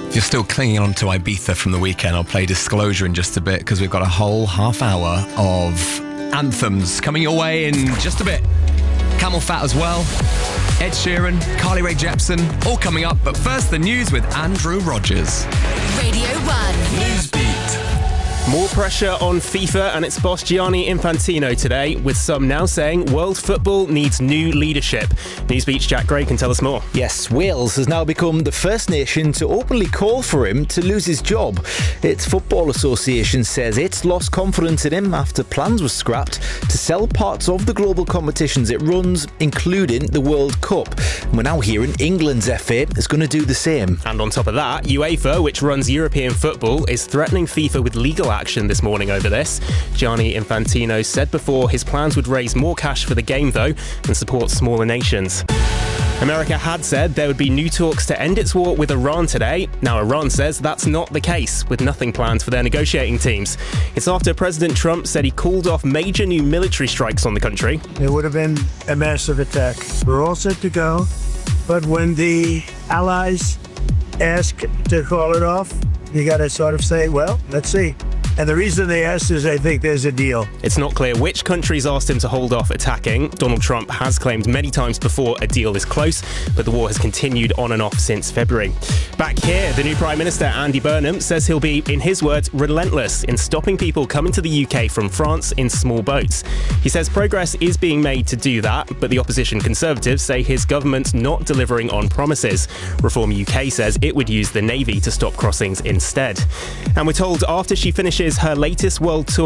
If you're still clinging on to Ibiza from the weekend, I'll play Disclosure in just a bit because we've got a whole half hour of anthems coming your way in just a bit. Camel Fat as well, Ed Sheeran, Carly Rae Jepsen, all coming up. But first, the news with Andrew Rogers. Radio 1. Newsbeat. More pressure on FIFA and its boss Gianni Infantino today, with some now saying world football needs new leadership. Newsbeat's Jack Gray can tell us more. Yes, Wales has now become the first nation to openly call for him to lose his job. Its Football Association says it's lost confidence in him after plans were scrapped to sell parts of the global competitions it runs, including the World Cup. And we're now hearing England's FA is going to do the same. And on top of that, UEFA, which runs European football, is threatening FIFA with legal action this morning over this. Gianni Infantino said before his plans would raise more cash for the game, though, and support smaller nations. America had said there would be new talks to end its war with Iran today. Now, Iran says that's not the case, with nothing planned for their negotiating teams. It's after President Trump said he called off major new military strikes on the country. It would have been a massive attack. We're all set to go, but when the allies ask to call it off, you got to sort of say, well, let's see. And the reason they asked is I think there's a deal. It's not clear which countries asked him to hold off attacking. Donald Trump has claimed many times before a deal is close, but the war has continued on and off since February. Back here, the new Prime Minister, Andy Burnham, says he'll be, in his words, relentless in stopping people coming to the UK from France in small boats. He says progress is being made to do that, but the opposition Conservatives say his government's not delivering on promises. Reform UK says it would use the Navy to stop crossings instead. And we're told after she finishes her latest world tour